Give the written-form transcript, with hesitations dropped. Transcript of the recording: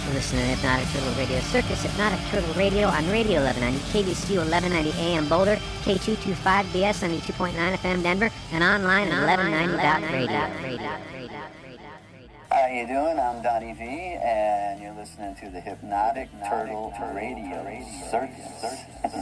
You're listening to Hypnotic Turtle Radio Circus, Hypnotic Turtle Radio on Radio 1190, KBCU 1190 AM Boulder, K225BS 92.9 FM Denver, and online at 1190.radio. How you doing? I'm Donnie V, and you're listening to the Hypnotic Turtle Radio Circus.